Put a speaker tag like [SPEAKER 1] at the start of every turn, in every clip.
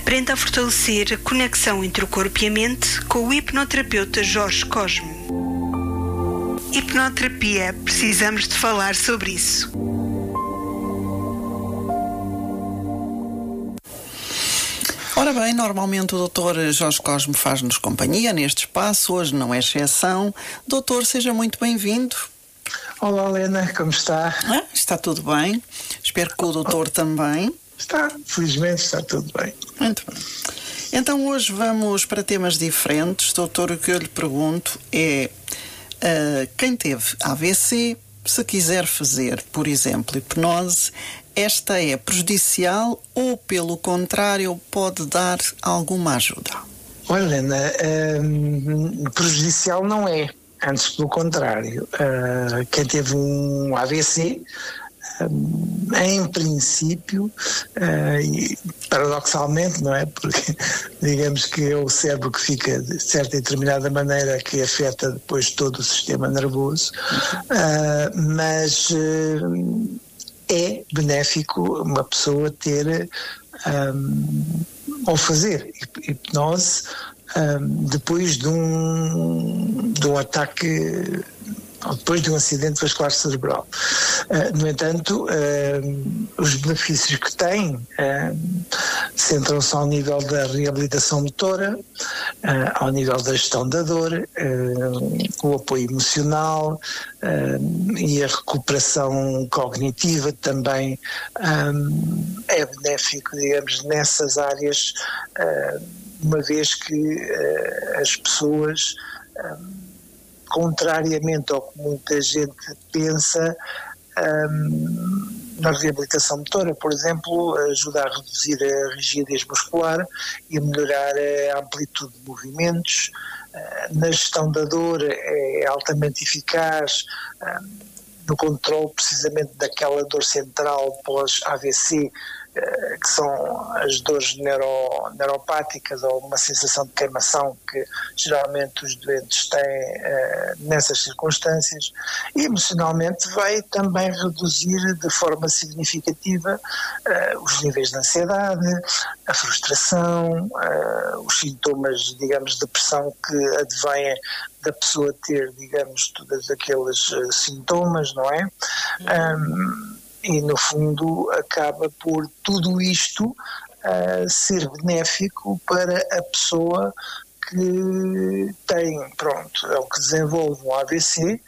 [SPEAKER 1] Aprenda a fortalecer a conexão entre o corpo e a mente com o hipnoterapeuta Jorge Cosme. Hipnoterapia, precisamos de falar sobre isso.
[SPEAKER 2] Ora bem, normalmente o Dr. Jorge Cosme faz-nos companhia neste espaço, hoje não é exceção. Doutor, seja muito bem-vindo.
[SPEAKER 3] Olá, Helena, como está?
[SPEAKER 2] Está tudo bem, espero que o doutor também.
[SPEAKER 3] Está, felizmente está tudo bem.
[SPEAKER 2] Muito bem. Então hoje vamos para temas diferentes. Doutor, o que eu lhe pergunto é, quem teve AVC, se quiser fazer, por exemplo, hipnose, esta é prejudicial ou, pelo contrário, pode dar alguma ajuda?
[SPEAKER 3] Olha, Helena, prejudicial não é, antes pelo contrário. Quem teve um AVC, em princípio, paradoxalmente, não é? Porque digamos que é o cérebro que fica de certa e determinada maneira que afeta depois todo o sistema nervoso, mas é benéfico uma pessoa ter ou fazer hipnose depois de um ataque ou depois de um acidente vascular cerebral. No entanto, os benefícios que tem centram-se ao nível da reabilitação motora, ao nível da gestão da dor, o apoio emocional e a recuperação cognitiva também é benéfico, digamos, nessas áreas, uma vez que as pessoas, contrariamente ao que muita gente pensa, na reabilitação motora, por exemplo, ajuda a reduzir a rigidez muscular e a melhorar a amplitude de movimentos. Na gestão da dor é altamente eficaz no controle precisamente daquela dor central pós-AVC, que são as dores neuropáticas ou uma sensação de queimação que geralmente os doentes têm nessas circunstâncias, e emocionalmente vai também reduzir de forma significativa os níveis de ansiedade, a frustração, os sintomas, digamos, de depressão que advêm da pessoa ter, digamos, todos aqueles sintomas, não é? E, no fundo, acaba por tudo isto ser benéfico para a pessoa que tem, pronto, é o que desenvolve um AVC,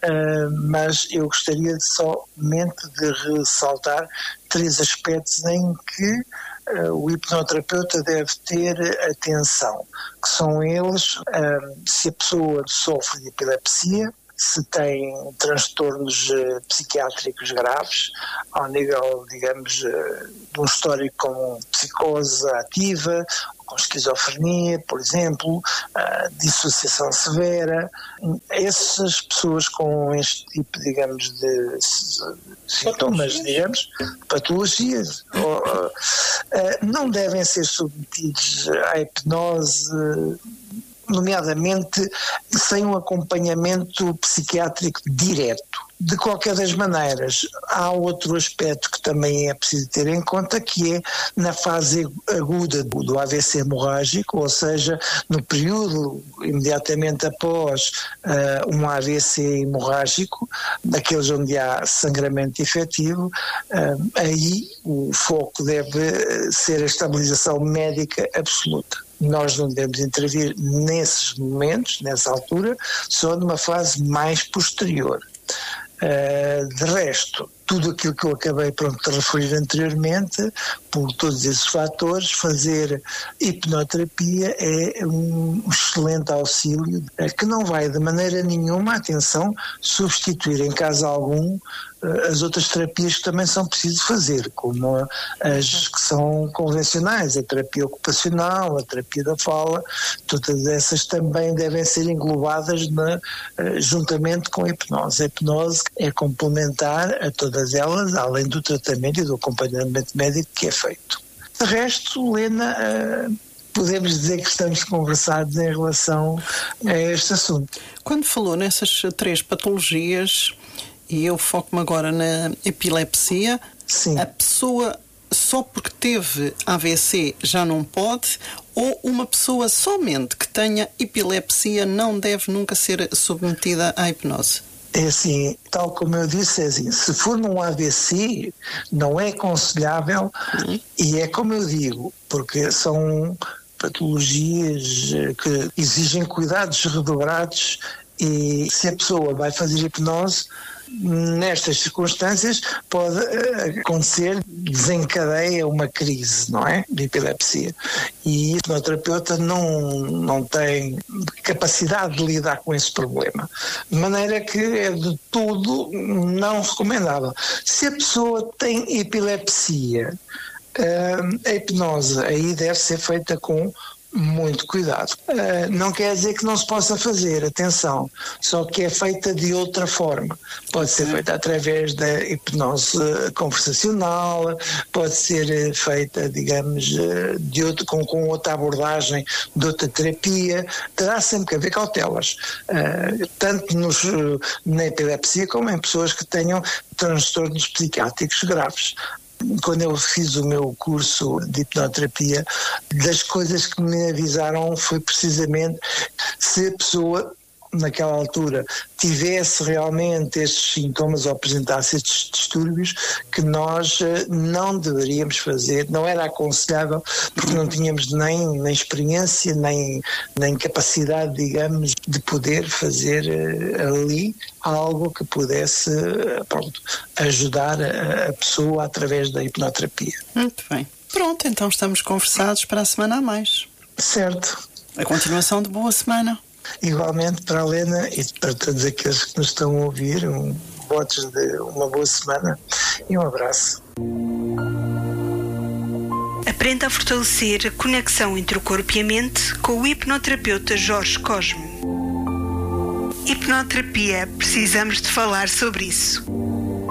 [SPEAKER 3] mas eu gostaria somente de ressaltar 3 aspectos em que o hipnoterapeuta deve ter atenção, que são eles: se a pessoa sofre de epilepsia, se tem transtornos psiquiátricos graves, ao nível, digamos, de um histórico como psicose ativa, com esquizofrenia, por exemplo, dissociação severa. Essas pessoas com este tipo, digamos, de sintomas, digamos, patologias, não devem ser submetidos à hipnose, nomeadamente sem um acompanhamento psiquiátrico direto. De qualquer das maneiras, há outro aspecto que também é preciso ter em conta, que é na fase aguda do AVC hemorrágico, ou seja, no período imediatamente após um AVC hemorrágico, daqueles onde há sangramento efetivo, aí o foco deve ser a estabilização médica absoluta. Nós não devemos intervir nesses momentos, nessa altura, só numa fase mais posterior. De resto, tudo aquilo que eu acabei de referir anteriormente, por todos esses fatores, fazer hipnoterapia é um excelente auxílio que não vai de maneira nenhuma, atenção, substituir em caso algum as outras terapias que também são preciso fazer, como as que são convencionais, a terapia ocupacional, a terapia da fala. Todas essas também devem ser englobadas juntamente com a hipnose. A hipnose é complementar a todas elas, além do tratamento e do acompanhamento médico que é feito. De resto, Helena, podemos dizer que estamos conversados em relação a este assunto.
[SPEAKER 2] Quando falou nessas 3 patologias, e eu foco-me agora na epilepsia,
[SPEAKER 3] sim,
[SPEAKER 2] a pessoa só porque teve AVC já não pode, ou uma pessoa somente que tenha epilepsia não deve nunca ser submetida à hipnose?
[SPEAKER 3] É assim, tal como eu disse, é assim, se for num AVC, não é aconselhável, e é como eu digo, porque são patologias que exigem cuidados redobrados, e se a pessoa vai fazer hipnose, nestas circunstâncias pode acontecer, desencadeia uma crise, não é? De epilepsia. E o hipnoterapeuta não tem capacidade de lidar com esse problema. De maneira que é de tudo não recomendável. Se a pessoa tem epilepsia, a hipnose aí deve ser feita com muito cuidado. Não quer dizer que não se possa fazer, atenção, só que é feita de outra forma. Pode ser feita através da hipnose conversacional, pode ser feita, digamos, com outra abordagem, de outra terapia. Terá sempre que haver cautelas, tanto na epilepsia como em pessoas que tenham transtornos psiquiátricos graves. Quando eu fiz o meu curso de hipnoterapia, das coisas que me avisaram foi precisamente se a pessoa, naquela altura, tivesse realmente estes sintomas ou apresentasse estes distúrbios, que nós não deveríamos fazer, não era aconselhável, porque não tínhamos nem experiência, nem capacidade, digamos, de poder fazer ali algo que pudesse, ajudar a pessoa através da hipnoterapia.
[SPEAKER 2] Muito bem. Pronto, então estamos conversados para a semana a mais.
[SPEAKER 3] Certo.
[SPEAKER 2] A continuação de boa semana.
[SPEAKER 3] Igualmente para a Helena e para todos aqueles que nos estão a ouvir, votos de uma boa semana e um abraço.
[SPEAKER 1] Aprenda a fortalecer a conexão entre o corpo e a mente com o hipnoterapeuta Jorge Cosme. Hipnoterapia, precisamos de falar sobre isso.